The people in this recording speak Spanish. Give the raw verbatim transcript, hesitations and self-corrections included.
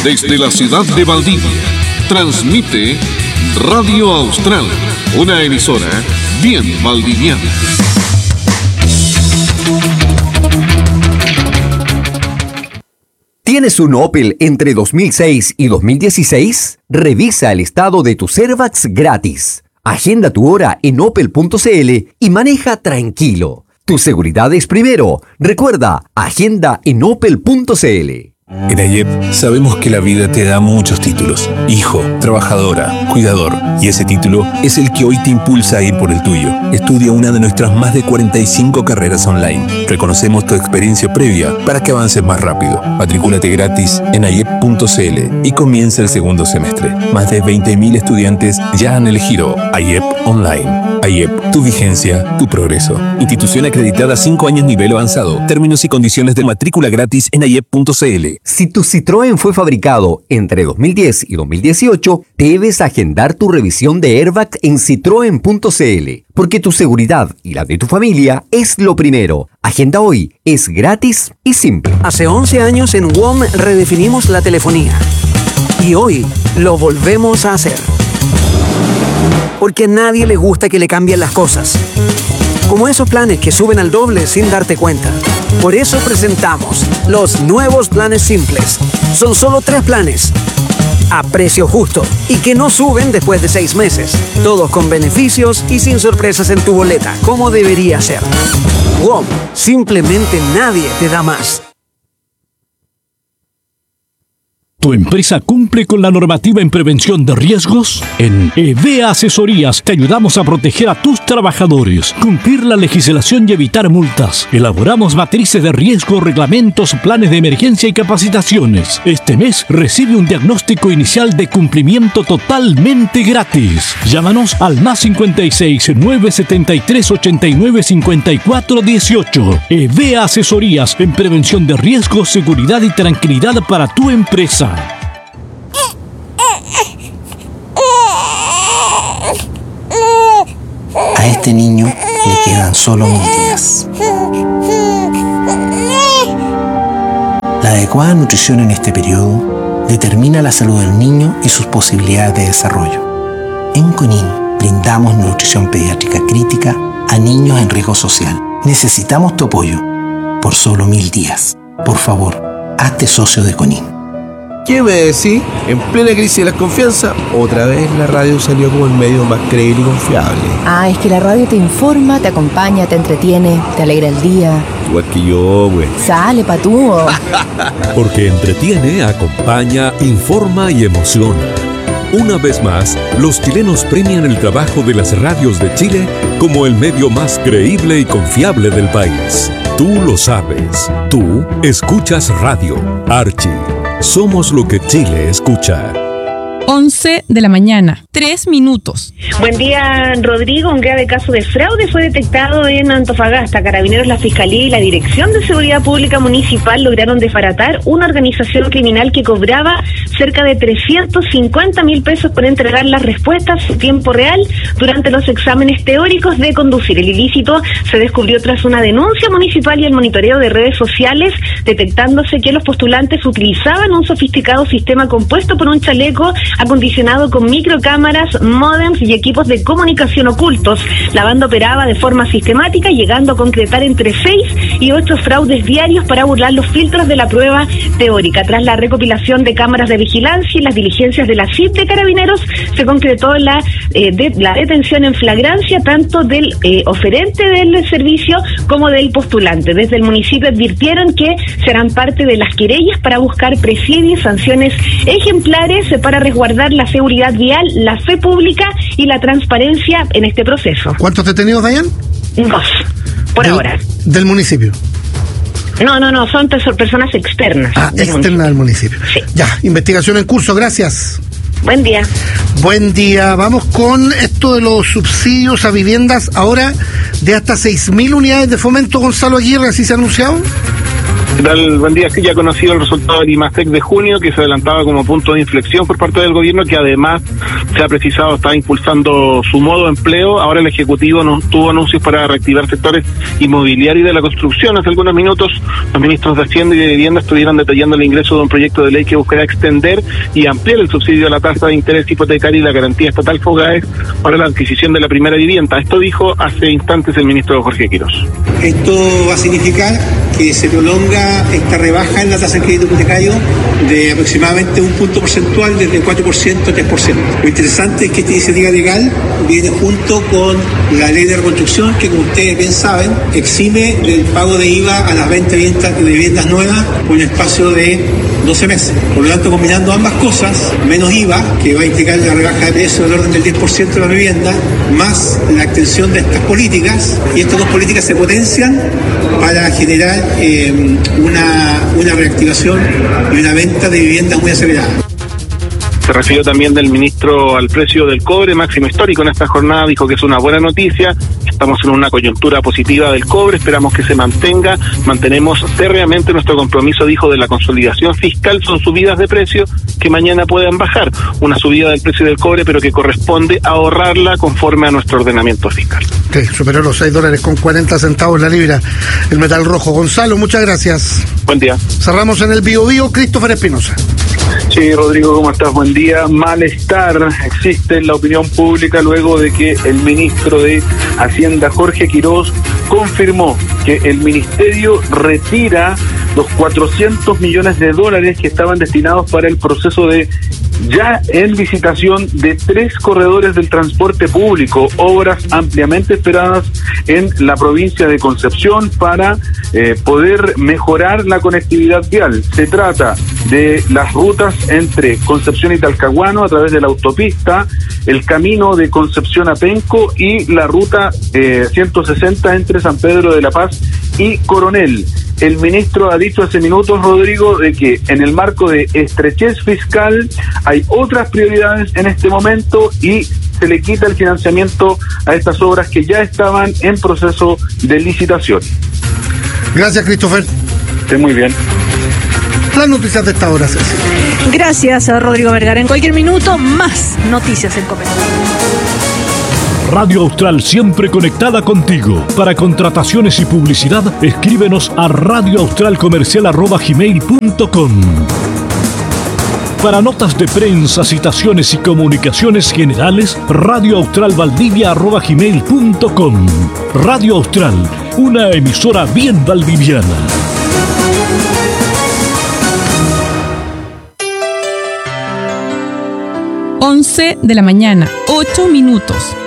Desde la ciudad de Valdivia, transmite Radio Austral, una emisora bien valdiviana. ¿Tienes un Opel entre dos mil seis y dos mil dieciséis? Revisa el estado de tu Servax gratis. Agenda tu hora en opel punto cl y maneja tranquilo. Tu seguridad es primero. Recuerda, agenda en opel punto cl. En AYEP sabemos que la vida te da muchos títulos: hijo, trabajadora, cuidador. Y ese título es el que hoy te impulsa a ir por el tuyo. Estudia una de nuestras más de cuarenta y cinco carreras online. Reconocemos tu experiencia previa para que avances más rápido. Matricúlate gratis en ayep punto cl y comienza el segundo semestre. Más de veinte mil estudiantes ya han elegido AYEP Online. AYEP, tu vigencia, tu progreso. Institución acreditada cinco años nivel avanzado. Términos y condiciones de matrícula gratis en ayep punto cl. Si tu Citroën fue fabricado entre dos mil diez y dos mil dieciocho, debes agendar tu revisión de airbag en citroen punto cl, porque tu seguridad y la de tu familia es lo primero. Agenda hoy, es gratis y simple. Hace once años en W O M redefinimos la telefonía y hoy lo volvemos a hacer. Porque a nadie le gusta que le cambien las cosas. Como esos planes que suben al doble sin darte cuenta. Por eso presentamos los nuevos planes simples. Son solo tres planes, a precio justo, y que no suben después de seis meses. Todos con beneficios y sin sorpresas en tu boleta, como debería ser. W O M, simplemente nadie te da más. ¿Tu empresa cumple con la normativa en prevención de riesgos? En EVEA Asesorías te ayudamos a proteger a tus trabajadores, cumplir la legislación y evitar multas. Elaboramos matrices de riesgo, reglamentos, planes de emergencia y capacitaciones. Este mes recibe un diagnóstico inicial de cumplimiento totalmente gratis. Llámanos al más cincuenta y seis, nueve setenta y tres, ochenta y nueve, cincuenta y cuatro dieciocho. EVEA Asesorías en prevención de riesgos, seguridad y tranquilidad para tu empresa. A este niño le quedan solo mil días. La adecuada nutrición en este periodo determina la salud del niño y sus posibilidades de desarrollo. En CONIN brindamos nutrición pediátrica crítica a niños en riesgo social. Necesitamos tu apoyo por solo mil días. Por favor, hazte socio de CONIN. ¿Qué me decís? En plena crisis de la confianza, otra vez la radio salió como el medio más creíble y confiable. Ah, es que la radio te informa, te acompaña, te entretiene, te alegra el día. Igual que yo, güey. Sale, patúo. Porque entretiene, acompaña, informa y emociona. Una vez más, los chilenos premian el trabajo de las radios de Chile como el medio más creíble y confiable del país. Tú lo sabes. Tú escuchas radio. Archie. Somos lo que Chile escucha. once de la mañana, tres minutos. Buen día, Rodrigo. Un grave caso de fraude fue detectado en Antofagasta. Carabineros, la Fiscalía y la Dirección de Seguridad Pública Municipal lograron desbaratar una organización criminal que cobraba cerca de trescientos cincuenta mil pesos por entregar las respuestas en tiempo real durante los exámenes teóricos de conducir. El ilícito se descubrió tras una denuncia municipal y el monitoreo de redes sociales, detectándose que los postulantes utilizaban un sofisticado sistema compuesto por un chaleco acondicionado con microcámaras, módems y equipos de comunicación ocultos. La banda operaba de forma sistemática, llegando a concretar entre seis y ocho fraudes diarios para burlar los filtros de la prueba teórica. Tras la recopilación de cámaras de vigilancia y las diligencias de la C I P de Carabineros, se concretó la, eh, de, la detención en flagrancia tanto del eh, oferente del servicio como del postulante. Desde el municipio advirtieron que serán parte de las querellas para buscar presidios y sanciones ejemplares para resguardar la seguridad vial, la fe pública y la transparencia en este proceso. ¿Cuántos detenidos, Dayan? Dos, por del, ahora. ¿Del municipio? No, no, no, son personas externas. Ah, del externas municipio. del municipio. Sí. Ya, investigación en curso, gracias. Buen día. Buen día. Vamos con esto de los subsidios a viviendas ahora de hasta seis mil unidades de fomento. Gonzalo Aguirre, ¿así se ha anunciado? ¿Qué tal? Buen día. Sí, ya conocido el resultado del IMASEC de junio, que se adelantaba como punto de inflexión por parte del gobierno, que además se ha precisado está impulsando su modo de empleo. Ahora el Ejecutivo no, tuvo anuncios para reactivar sectores inmobiliarios y de la construcción. Hace algunos minutos los ministros de Hacienda y de Vivienda estuvieron detallando el ingreso de un proyecto de ley que buscará extender y ampliar el subsidio a la tasa de interés hipotecaria y la garantía estatal FOGAES para la adquisición de la primera vivienda. Esto dijo hace instantes el ministro Jorge Quirós. Esto va a significar que se prolonga esta rebaja en la tasa de crédito hipotecario de aproximadamente un punto porcentual desde el cuatro por ciento a tres por ciento. Lo interesante es que esta iniciativa legal viene junto con la ley de reconstrucción que, como ustedes bien saben, exime del pago de I V A a las ventas de viviendas nuevas por un espacio de doce meses. Por lo tanto, combinando ambas cosas, menos I V A, que va a implicar la rebaja de precios del orden del diez por ciento de la vivienda, más la extensión de estas políticas, y estas dos políticas se potencian para generar eh, una, una reactivación y una venta de viviendas muy acelerada. Se refirió también del ministro al precio del cobre, máximo histórico en esta jornada, dijo que es una buena noticia, estamos en una coyuntura positiva del cobre, esperamos que se mantenga, mantenemos férreamente nuestro compromiso, dijo, de la consolidación fiscal, son subidas de precio que mañana puedan bajar, una subida del precio del cobre, pero que corresponde ahorrarla conforme a nuestro ordenamiento fiscal. Sí, superó los seis dólares con cuarenta centavos la libra, el metal rojo. Gonzalo, muchas gracias. Buen día. Cerramos en el Bio Bio, Christopher Espinosa. Sí, Rodrigo, ¿cómo estás? Buen día. Malestar existe en la opinión pública luego de que el ministro de Hacienda, Jorge Quirós, confirmó que el ministerio retira los cuatrocientos millones de dólares que estaban destinados para el proceso de ya en licitación de tres corredores del transporte público, obras ampliamente esperadas en la provincia de Concepción para eh, poder mejorar la conectividad vial. Se trata de las rutas entre Concepción y Talcahuano a través de la autopista, el camino de Concepción a Penco y la ruta eh, ciento sesenta entre San Pedro de la Paz y Coronel. El ministro ha dicho hace minutos, Rodrigo, de que en el marco de estrechez fiscal hay otras prioridades en este momento y se le quita el financiamiento a estas obras que ya estaban en proceso de licitación. Gracias, Christopher. Esté muy bien. Las noticias de esta hora, Ceci. Gracias, Rodrigo Vergara. En cualquier minuto, más noticias en Copenhague. Radio Austral, siempre conectada contigo. Para contrataciones y publicidad, escríbenos a radioaustralcomercial arroba gmail punto com. Para notas de prensa, citaciones y comunicaciones generales, radioaustralvaldivia arroba gmail punto com. Radio Austral, una emisora bien valdiviana. once de la mañana, ocho minutos.